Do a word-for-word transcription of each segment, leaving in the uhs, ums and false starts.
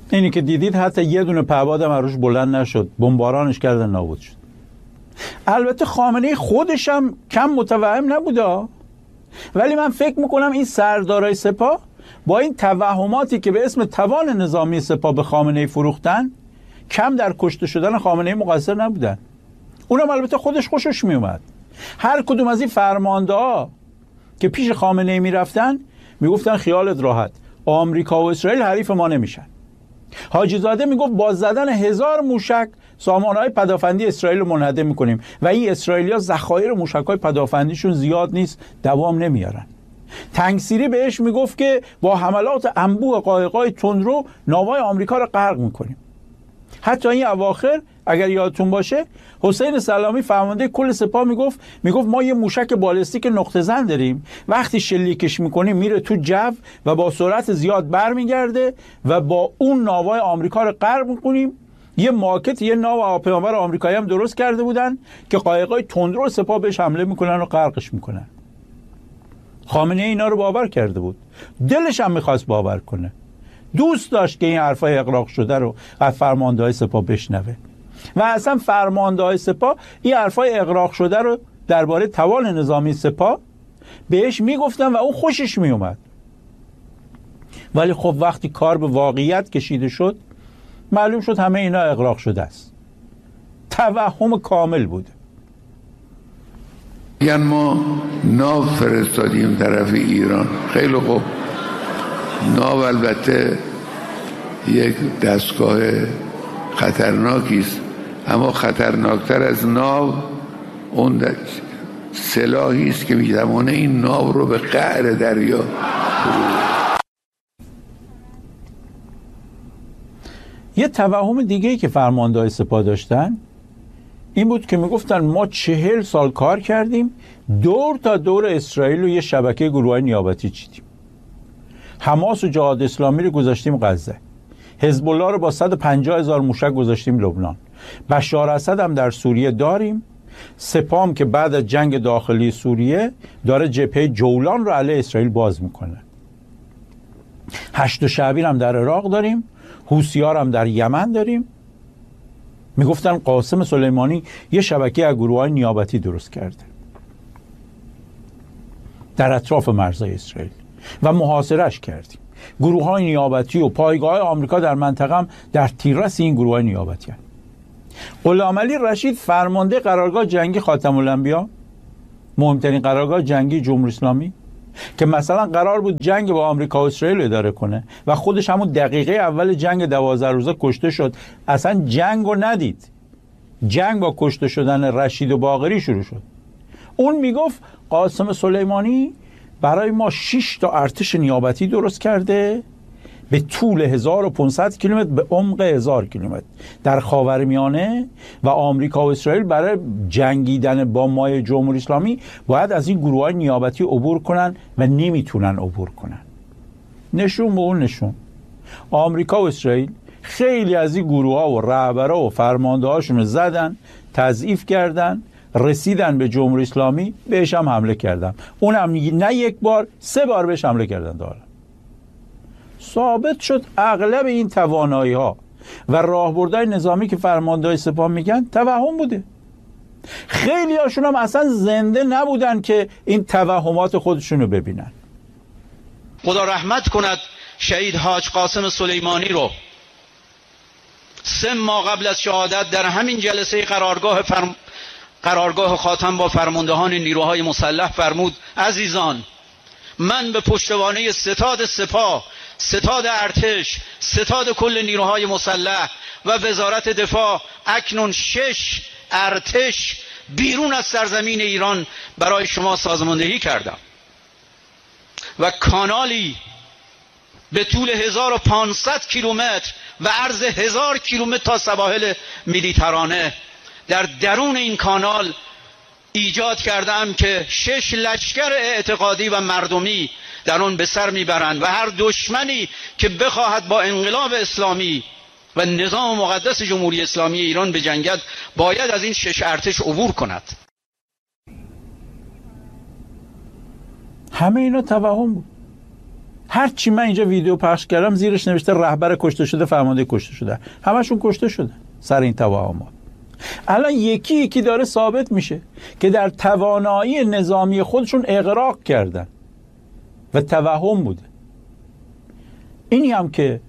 اینی که دیدید حتی یه دونه پهباد هم روش بلند نشد، بمبارانش کردن نابود شد. البته خامنه‌ای خودش هم کم متوهم نبوده، ولی من فکر میکنم این سردارای سپاه با این توهماتی که به اسم توان نظامی سپاه به خامنه‌ای فروختن کم در کشته شدن خامنه‌ای مقصر نبودن. اونم البته خودش خوشش میومد. هر کدوم از این فرمانده‌ها که پیش خامنه‌ای میرفتن میگفتن خیالت راحت، آمریکا و اسرائیل حریف ما نمیشن. حاجی زاده میگفت با زدن هزار موشک سامانه‌های پدافندی اسرائیل رو منهدم میکنیم و این اسرائیلی‌ها ذخایر موشک‌های پدافندیشون زیاد نیست، دوام نمیارن. تنگسیری بهش میگفت که با حملات انبوه قایقای تندرو ناوهای آمریکا رو غرق میکنیم. حتی این اواخر اگر یادتون باشه حسین سلامی فرمانده کل سپاه میگفت میگفت ما یه موشک بالستیک نقطه زن داریم، وقتی شلیکش میکنیم میره تو جو و با سرعت زیاد برمیگرده و با اون ناوهای آمریکا رو غرق میکنیم. یه ماکت یه ناو هواپیمابر آمریکایی هم درست کرده بودن که قایقای تندرو سپاه بهش حمله میکنن و غرقش میکنن. خامنه‌ای اینا رو باور کرده بود، دلش هم میخواست باور کنه، دوست داشت که این حرفای اغراق شده رو از فرمانده‌های سپاه بشنوه و اصلا فرمانده‌های سپاه این حرفای اغراق شده رو درباره توان نظامی سپاه بهش میگفتن و اون خوشش میومد. ولی خب وقتی کار به واقعیت کشیده شد معلوم شد همه اینا اغراق شده است. توهم کامل بوده. یعنی ما ناو فرستادیم طرف ایران، خیلی خوب، ناو البته یک دستگاه خطرناکی است، اما خطرناکتر از ناو اون سلاحی است که می‌تواند این ناو رو به قعر دریا. یه توهم دیگه‌ای که فرمانده‌های سپاه داشتن این بود که میگفتن ما چهل سال کار کردیم دور تا دور اسرائیل رو یه شبکه گروه‌های نیابتی چیدیم، حماس و جهاد اسلامی رو گذاشتیم غزه، حزب الله رو با صد و پنجاه هزار موشک گذاشتیم لبنان، بشار اسد هم در سوریه داریم، سپام که بعد از جنگ داخلی سوریه داره جبهه جولان رو علیه اسرائیل باز میکنه، هشت شعبین هم در عراق داریم، حوثی‌ها هم در یمن داریم. میگفتن قاسم سلیمانی یه شبکه از گروه‌های نیابتی درست کرده در اطراف مرزهای اسرائیل و محاصره‌اش کردیم. گروه‌های نیابتی و پایگاه آمریکا در منطقه هم در تیررس این گروه‌های نیابتی هستند. غلامعلی رشید فرمانده قرارگاه جنگی خاتم الانبیا، مهمترین قرارگاه جنگی جمهوری اسلامی که مثلا قرار بود جنگ با آمریکا و اسرائیل اداره کنه و خودش همون دقیقه اول جنگ دوازده روزه کشته شد، اصلا جنگو ندید، جنگ با کشته شدن رشید و باقری شروع شد. اون میگفت قاسم سلیمانی برای ما شش تا ارتش نیابتی درست کرده به طول هزار و پانصد کیلومتر به عمق هزار کیلومتر در خاورمیانه و آمریکا و اسرائیل برای جنگیدن با مای جمهوری اسلامی باید از این گروه‌های نیابتی عبور کنن و نمیتونن عبور کنن. نشون به اون نشون. آمریکا و اسرائیل خیلی از این گروه‌ها و رهبرها و فرمانده‌هاشون رو زدن، تضعیف کردن، رسیدن به جمهوری اسلامی، بهش هم حمله کردن. اونم نه یک بار، سه بار بهش حمله کردن. داره ثابت شد اغلب این توانایی ها و راهبردهای نظامی که فرمانده‌های سپاه میگن توهم بوده. خیلی هاشون هم اصلا زنده نبودن که این توهمات خودشونو ببینن. خدا رحمت کند شهید حاج قاسم سلیمانی رو. سه ماه قبل از شهادت در همین جلسه قرارگاه فرم... قرارگاه خاتم با فرماندهان نیروهای مسلح فرمود عزیزان، من به پشتوانه ستاد سپاه، ستاد ارتش، ستاد کل نیروهای مسلح و وزارت دفاع اکنون شش ارتش بیرون از سرزمین ایران برای شما سازماندهی کردم و کانالی به طول هزار و پانصد کیلومتر و عرض هزار کیلومتر تا سواحل مدیترانه در درون این کانال ایجاد کردم که شش لشکر اعتقادی و مردمی در آن به سر میبرند و هر دشمنی که بخواهد با انقلاب اسلامی و نظام مقدس جمهوری اسلامی ایران بجنگد باید از این شش ارتش عبور کند. همه اینا توهم بود. هر چی من اینجا ویدیو پخش کردم زیرش نوشته رهبر کشته شده، فرمانده کشته شده، همشون کشته شده سر این توهمات. الان یکی یکی داره ثابت میشه که در توانایی نظامی خودشون اغراق کردن و توهم بوده. اینی هم که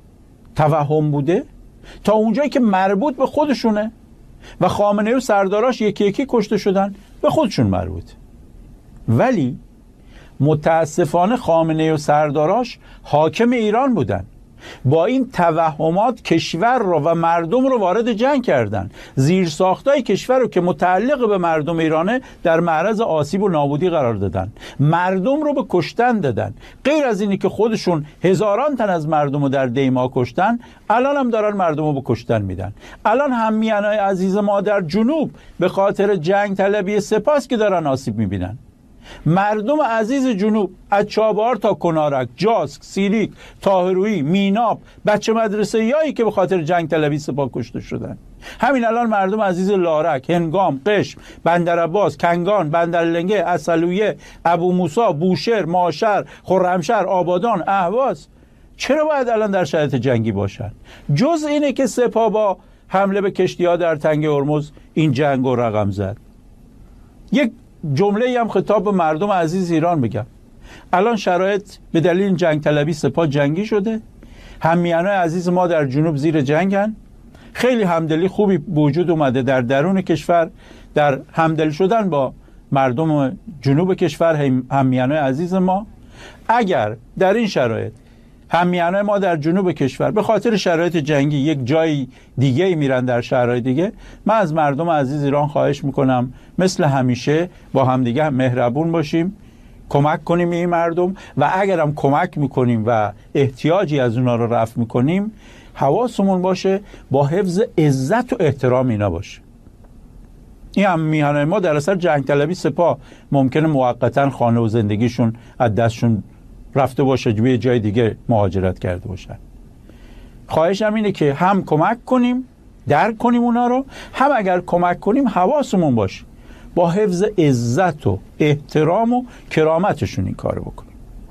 توهم بوده تا اونجایی که مربوط به خودشونه و خامنه‌ای و سرداراش یکی یکی کشته شدن، به خودشون مربوط. ولی متاسفانه خامنه‌ای و سرداراش حاکم ایران بودن، با این توهمات کشور رو و مردم رو وارد جنگ کردن، زیر ساختای کشور رو که متعلق به مردم ایرانه در معرض آسیب و نابودی قرار دادن، مردم رو به کشتن دادن. غیر از اینی که خودشون هزاران تن از مردم رو در دیما کشتن، الان هم دارن مردم رو به کشتن میدن. الان همیهنای عزیز ما در جنوب به خاطر جنگ طلبی سپاس که دارن آسیب میبینن. مردم عزیز جنوب از چابهار تا کنارک، جاسک، سیلیک، طاهرویی، میناب، بچه مدرسه یایی که به خاطر جنگ طلبی سپاه کشته شدن. همین الان مردم عزیز لارک، هنگام، قشم، بندرعباس، کنگان، بندرلنگه، اصلویه، ابو موسی، بوشهر، ماشر، خرمشهر، آبادان، اهواز چرا باید الان در شرایط جنگی باشن؟ جز اینه که سپاه با حمله به کشتی‌ها در تنگه هرمز این جنگ رو رقم زد. یک جمله هم خطاب به مردم عزیز ایران بگم. الان شرایط به دلیل جنگ طلبی سپاه جنگی شده، همیهنای عزیز ما در جنوب زیر جنگن، خیلی همدلی خوبی وجود اومده در درون کشور، در همدل شدن با مردم جنوب کشور، همیهنای عزیز ما. اگر در این شرایط همیهنای ما در جنوب کشور به خاطر شرایط جنگی یک جای دیگه میرن در شرایط دیگه، من از مردم عزیز ایران خواهش میکنم مثل همیشه با همدیگه مهربون باشیم، کمک کنیم این مردم، و اگرم کمک میکنیم و احتیاجی از اونا رو رفع میکنیم، حواسمون باشه با حفظ عزت و احترام اینا باشه. این هم میهنای ما در اثر جنگ طلبی سپاه ممکنه موقتا خانه و زندگیشون از دستشون رفته باشه، به جای دیگه مهاجرت کرده باشن. خواهشم اینه که هم کمک کنیم، درک کنیم اونا رو، هم اگر کمک کنیم حواسمون باشه با حفظ عزت و احترام و کرامتشون این کارو بکنیم.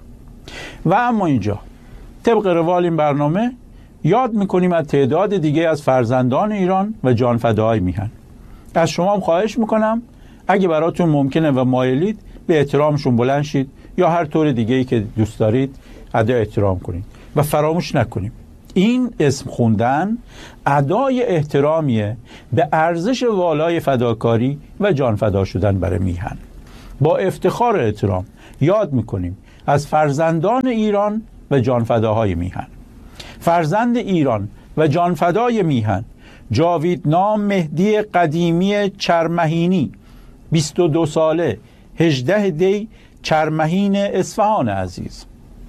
و اما اینجا طبق روال این برنامه یاد میکنیم از تعداد دیگه از فرزندان ایران و جانفداهای میهن. از شما هم خواهش میکنم اگه براتون ممکنه و مایلید به احترامشون بلند شید یا هر طور دیگه ای که دوست دارید ادای احترام کنید و فراموش نکنیم این اسم خوندن ادای احترامیه به ارزش والای فداکاری و جان فدا شدن برای میهن. با افتخار و احترام یاد میکنیم از فرزندان ایران و جان فداهای میهن. فرزند ایران و جان فدای میهن جاویدنام مهدی قدیمی چرمهینی، بیست و دو ساله، هجده دی، چرمهین اصفهان عزیز.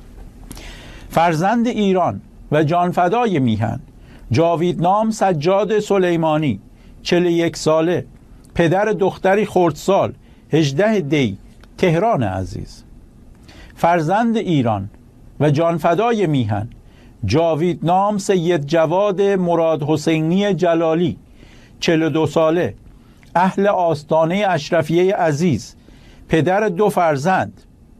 فرزند ایران و جانفدای میهن جاویدنام سجاد سلیمانی، چهل و یک ساله، پدر دختری خردسال، هجده دی، تهران عزیز. فرزند ایران و جانفدای میهن جاویدنام سید جواد مراد حسینی جلالی، چهل و دو ساله، اهل آستانه اشرفیه عزیز، پدر دو فرزند،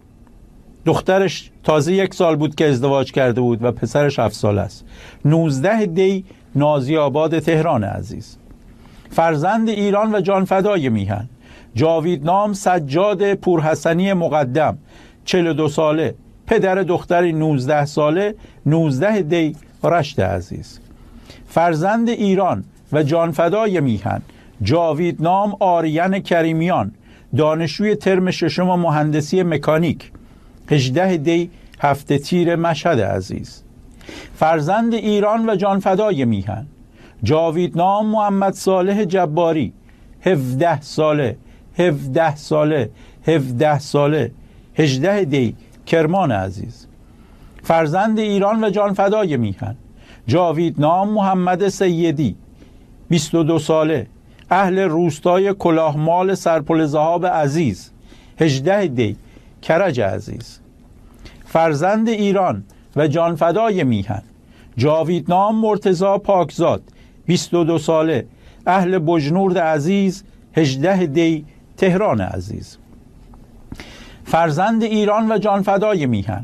دخترش تازه یک سال بود که ازدواج کرده بود و پسرش هفت سال است، نوزده دی، نازی آباد تهران عزیز. فرزند ایران و جانفدای میهن جاویدنام سجاد پورحسنی مقدم، چهل و دو ساله، پدر دختری نوزده ساله، نوزده دی، رشت عزیز. فرزند ایران و جانفدای میهن جاویدنام آریان کریمیان، دانشجوی ترم ششم مهندسی مکانیک، هجده دی، هفته تیر مشهد عزیز. فرزند ایران و جانفدای میهن جاویدنام محمد صالح جباری، هفده ساله، هفده ساله، هفده ساله، هجده دی، کرمان عزیز. فرزند ایران و جانفدای میهن جاویدنام محمد سیدی، بیست و دو ساله، اهل روستای کلاهمال سرپل ذهاب عزیز، هجده دی، کرج عزیز. فرزند ایران و جانفدای میهن جاویدنام مرتضی پاکزاد، بیست و دو ساله، اهل بجنورد عزیز، هجده دی، تهران عزیز. فرزند ایران و جانفدای میهن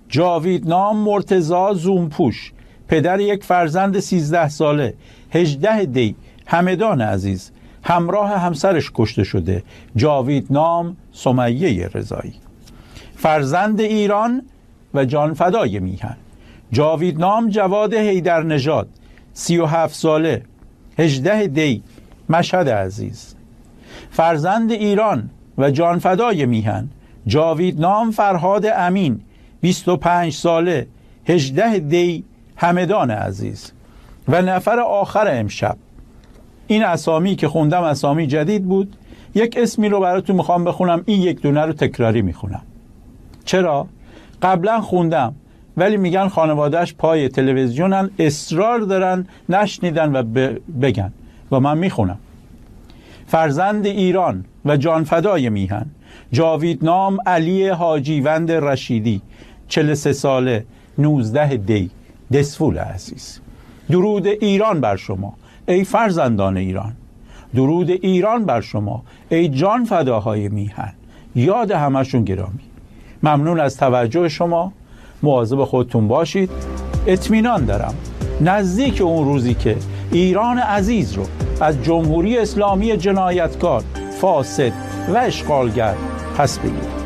جاویدنام مرتضی زومپوش، پدر یک فرزند سیزده ساله، هجده دی همدان عزیز، همراه همسرش کشته شده. جاویدنام سمیه رضایی. فرزند ایران و جانفدای میهن، جاویدنام جواد حیدرنژاد، سی و هفت ساله، هجده دی مشهد عزیز. فرزند ایران و جانفدای میهن، جاویدنام فرهاد امین، بیست و پنج ساله، هجده دی همدان عزیز. و نفر آخر امشب، این اسامی که خوندم اسامی جدید بود، یک اسمی رو براتون میخوام بخونم، این یک دونه رو تکراری میخونم. چرا؟ قبلا خوندم ولی میگن خانوادهش پای تلویزیونن، اصرار دارن نشنیدن و بگن و من میخونم. فرزند ایران و جانفدای میهن، جاویدنام علی حاجیوند رشیدی، چهل و سه ساله، نوزده دی دسفول عزیز. درود ایران بر شما ای فرزندان ایران، درود ایران بر شما ای جان فداهای میهن. یاد همشون گرامی. ممنون از توجه شما. مواظب خودتون باشید. اطمینان دارم نزدیک اون روزی که ایران عزیز رو از جمهوری اسلامی جنایتکار، فاسد و اشغالگر پس بگیرید.